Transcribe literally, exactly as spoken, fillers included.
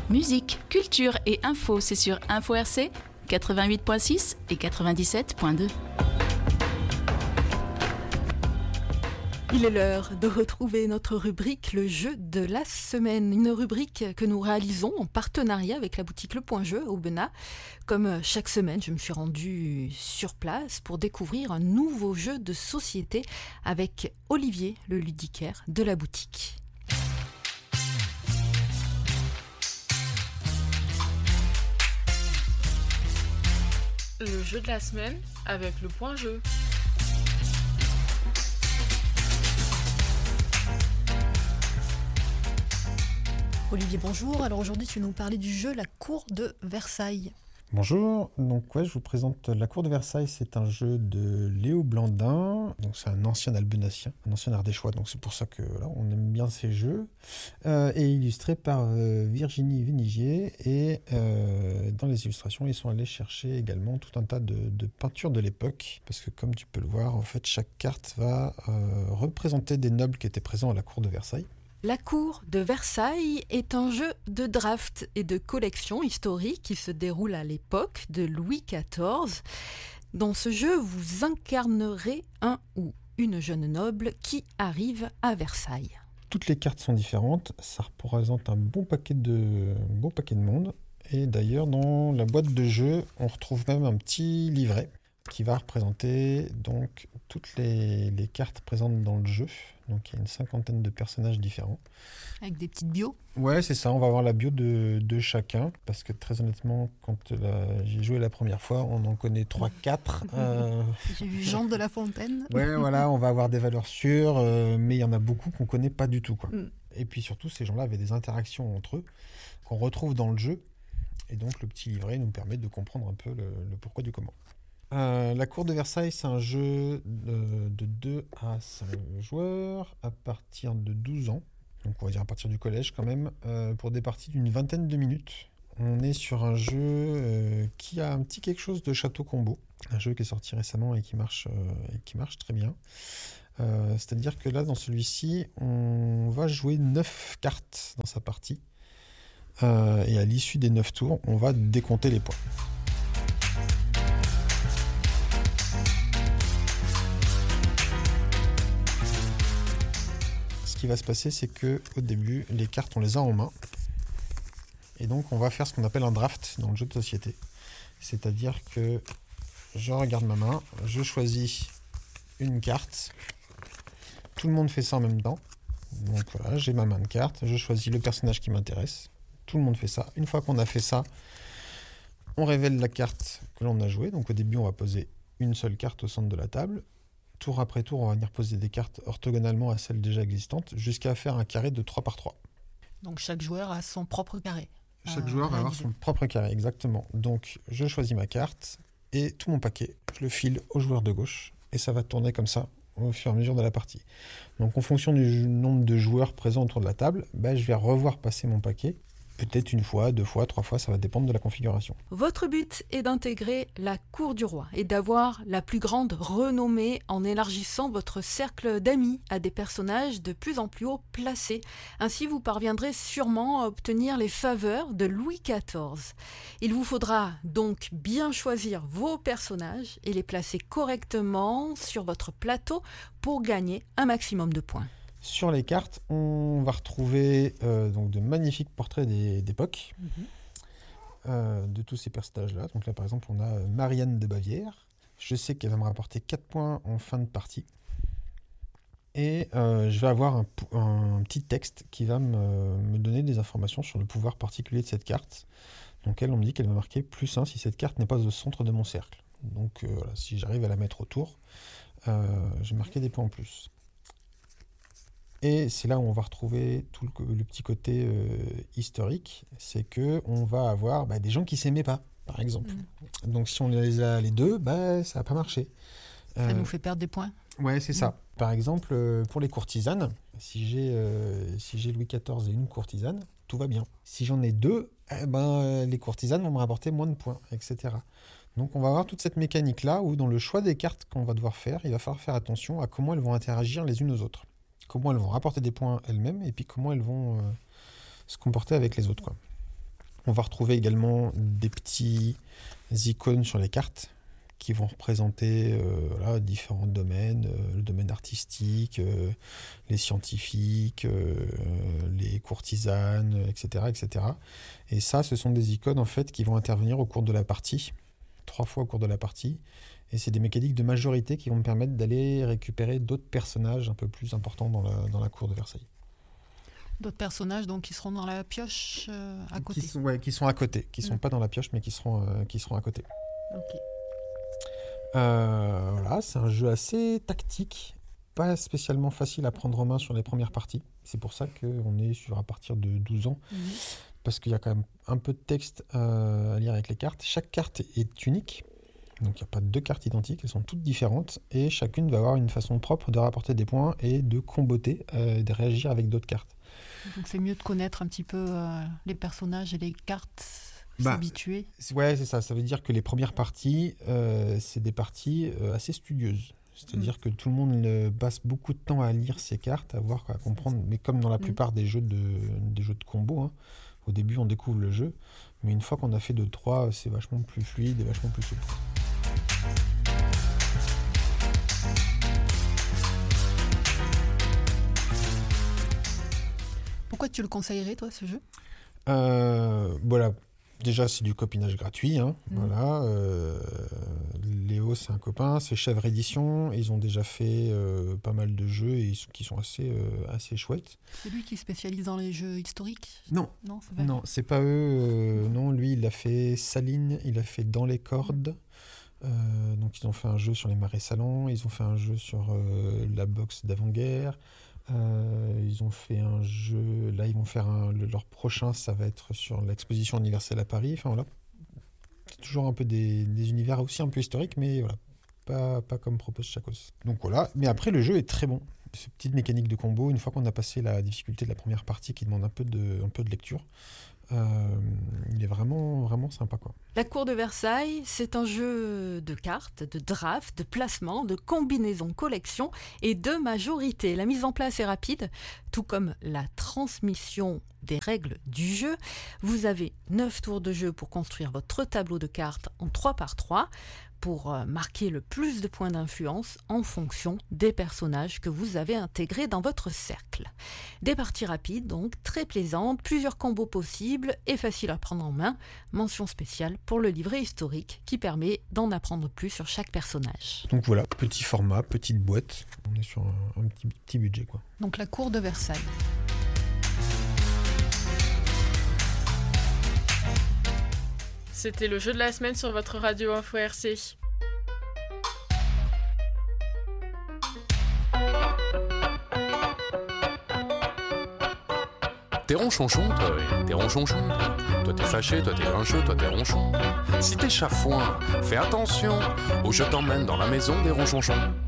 Musique, culture et info, c'est sur Info R C quatre-vingt-huit point six et quatre-vingt-dix-sept point deux. Il est l'heure de retrouver notre rubrique Le jeu de la semaine, une rubrique que nous réalisons en partenariat avec la boutique Le Point Jeu au Benat. Comme chaque semaine, je me suis rendue sur place pour découvrir un nouveau jeu de société avec Olivier, le ludicaire de la boutique. Le jeu de la semaine avec Le Point Jeu. Olivier, bonjour. Alors aujourd'hui, tu vas nous parler du jeu La Cour de Versailles. Bonjour, donc ouais, je vous présente La Cour de Versailles, c'est un jeu de Léo Blandin, donc c'est un ancien albenassien, un ancien ardéchois, donc c'est pour ça que là, on aime bien ces jeux, euh, et illustré par euh, Virginie Vinigier, et euh, dans les illustrations, ils sont allés chercher également tout un tas de, de peintures de l'époque, parce que comme tu peux le voir, en fait, chaque carte va euh, représenter des nobles qui étaient présents à la Cour de Versailles. La Cour de Versailles est un jeu de draft et de collection historique qui se déroule à l'époque de Louis quatorze. Dans ce jeu, vous incarnerez un ou une jeune noble qui arrive à Versailles. Toutes les cartes sont différentes, ça représente un bon paquet de, un bon paquet de monde. Et d'ailleurs, dans la boîte de jeu, on retrouve même un petit livret qui va représenter donc toutes les, les cartes présentes dans le jeu. Donc il y a une cinquantaine de personnages différents. Avec des petites bios ? Ouais, c'est ça, on va avoir la bio de, de chacun, parce que très honnêtement, quand la, j'ai joué la première fois, on en connaît trois quatre. Euh... J'ai vu Jean de La Fontaine. Ouais, voilà, on va avoir des valeurs sûres, euh, mais il y en a beaucoup qu'on connaît pas du tout, quoi. Mm. Et puis surtout, ces gens-là avaient des interactions entre eux, qu'on retrouve dans le jeu, et donc le petit livret nous permet de comprendre un peu le, le pourquoi du comment. Euh, la Cour de Versailles, c'est un jeu de, de deux à cinq joueurs à partir de douze ans, donc on va dire à partir du collège quand même, euh, pour des parties d'une vingtaine de minutes. On est sur un jeu euh, qui a un petit quelque chose de Château Combo, un jeu qui est sorti récemment et qui marche, euh, et qui marche très bien. Euh, c'est-à-dire que là, dans celui-ci, on va jouer neuf cartes dans sa partie, euh, et à l'issue des neuf tours, on va décompter les points. Ce qui va se passer, c'est que au début, les cartes, on les a en main. Et donc, on va faire ce qu'on appelle un draft dans le jeu de société. C'est-à-dire que je regarde ma main, je choisis une carte. Tout le monde fait ça en même temps. Donc voilà, j'ai ma main de cartes, je choisis le personnage qui m'intéresse. Tout le monde fait ça. Une fois qu'on a fait ça, on révèle la carte que l'on a jouée. Donc au début, on va poser une seule carte au centre de la table. Tour après tour, on va venir poser des cartes orthogonalement à celles déjà existantes, jusqu'à faire un carré de trois par trois. Donc chaque joueur a son propre carré. Chaque euh, joueur va avoir son propre carré, exactement. Donc je choisis ma carte, et tout mon paquet, je le file au joueur de gauche, et ça va tourner comme ça, au fur et à mesure de la partie. Donc en fonction du nombre de joueurs présents autour de la table, bah, je vais revoir passer mon paquet. Peut-être une fois, deux fois, trois fois, ça va dépendre de la configuration. Votre but est d'intégrer la cour du roi et d'avoir la plus grande renommée en élargissant votre cercle d'amis à des personnages de plus en plus haut placés. Ainsi, vous parviendrez sûrement à obtenir les faveurs de Louis quatorze. Il vous faudra donc bien choisir vos personnages et les placer correctement sur votre plateau pour gagner un maximum de points. Sur les cartes, on va retrouver euh, donc de magnifiques portraits des, d'époque, mmh. euh, de tous ces personnages-là. Donc là, par exemple, on a Marianne de Bavière. Je sais qu'elle va me rapporter quatre points en fin de partie. Et euh, je vais avoir un, un petit texte qui va me, me donner des informations sur le pouvoir particulier de cette carte. Donc elle, on me dit qu'elle va marquer plus un si cette carte n'est pas au centre de mon cercle. Donc euh, voilà, si j'arrive à la mettre autour, euh, j'ai marqué des points en plus. Et c'est là où on va retrouver tout le, le petit côté euh, historique, c'est que on va avoir bah, des gens qui s'aimaient pas, par exemple. Mmh. Donc si on les a les deux, bah, ça va pas marcher. Ça euh, nous fait perdre des points. Ouais, c'est mmh. ça. Par exemple, euh, pour les courtisanes, si j'ai, euh, si j'ai Louis quatorze et une courtisane, tout va bien. Si j'en ai deux, eh ben, les courtisanes vont me rapporter moins de points, et cetera. Donc on va avoir toute cette mécanique-là où dans le choix des cartes qu'on va devoir faire, il va falloir faire attention à comment elles vont interagir les unes aux autres. Comment elles vont rapporter des points elles-mêmes et puis comment elles vont euh, se comporter avec les autres, quoi. On va retrouver également des petits icônes sur les cartes qui vont représenter euh, voilà, différents domaines, euh, le domaine artistique, euh, les scientifiques, euh, les courtisanes, et cetera, et cetera. Et ça, ce sont des icônes en fait qui vont intervenir au cours de la partie, trois fois au cours de la partie. Et c'est des mécaniques de majorité qui vont me permettre d'aller récupérer d'autres personnages un peu plus importants dans la, dans la cour de Versailles. D'autres personnages donc qui seront dans la pioche euh, à côté. Qui sont, ouais, qui sont à côté, qui ne sont mmh. pas dans la pioche, mais qui seront, euh, qui seront à côté. Ok. Euh, voilà, c'est un jeu assez tactique, pas spécialement facile à prendre en main sur les premières parties. C'est pour ça qu'on est sur à partir de douze ans, mmh. parce qu'il y a quand même un peu de texte euh, à lire avec les cartes. Chaque carte est unique, donc il n'y a pas deux cartes identiques, elles sont toutes différentes, et chacune va avoir une façon propre de rapporter des points et de comboter, euh, de réagir avec d'autres cartes. Donc c'est mieux de connaître un petit peu euh, les personnages et les cartes. Bah, s'habituer. Ouais, c'est ça. Ça veut dire que les premières parties, euh, c'est des parties euh, assez studieuses. C'est-à-dire mmh. que tout le monde euh, passe beaucoup de temps à lire ces cartes, à voir, à comprendre. Mais comme dans la plupart mmh. des jeux de, des jeux de combo, hein, au début on découvre le jeu, mais une fois qu'on a fait deux trois, c'est vachement plus fluide et vachement plus souple. Pourquoi tu le conseillerais, toi, ce jeu ? euh, Voilà. Déjà, c'est du copinage gratuit. Hein. Mmh. Voilà, euh, Léo, c'est un copain. C'est Chèvre Édition. Ils ont déjà fait euh, pas mal de jeux et ils, qui sont assez, euh, assez chouettes. C'est lui qui spécialise dans les jeux historiques ? Non, non, c'est pas, non, c'est pas eux. Euh, non, lui, il a fait Saline. Il a fait Dans les cordes. Euh, donc, ils ont fait un jeu sur les marais salants. Ils ont fait un jeu sur euh, la boxe d'avant-guerre. Euh, ils ont fait un jeu, là ils vont faire un, le, leur prochain, ça va être sur l'exposition universelle à Paris. Enfin voilà, c'est toujours un peu des, des univers aussi un peu historiques, mais voilà, pas, pas comme propose Chakos. Donc voilà, mais après le jeu est très bon. Ces petites mécaniques de combo, une fois qu'on a passé la difficulté de la première partie qui demande un peu de, un peu de lecture, euh, il est vraiment, vraiment sympa quoi. La cour de Versailles, c'est un jeu de cartes, de draft, de placement, de combinaison, collection et de majorité. La mise en place est rapide, tout comme la transmission des règles du jeu. Vous avez neuf tours de jeu pour construire votre tableau de cartes en trois par trois, pour marquer le plus de points d'influence en fonction des personnages que vous avez intégrés dans votre cercle. Des parties rapides, donc très plaisantes, plusieurs combos possibles et faciles à prendre en main. Mention spéciale pour le livret historique qui permet d'en apprendre plus sur chaque personnage. Donc voilà, petit format, petite boîte. On est sur un, un petit, petit budget quoi. Donc la cour de Versailles. C'était le jeu de la semaine sur votre radio Info R C. T'es ronchonchon, toi, t'es ronchonchon. Toi t'es fâché, toi t'es grincheux, toi t'es ronchon. Si t'es chafouin, fais attention, ou je t'emmène dans la maison des ronchonchons.